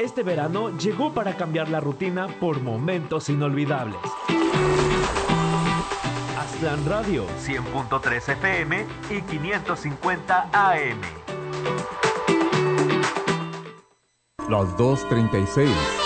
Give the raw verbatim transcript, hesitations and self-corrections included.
Este verano llegó para cambiar la rutina por momentos inolvidables. Aztlán Radio, cien punto tres F M y quinientos cincuenta A M. Las dos treinta y seis.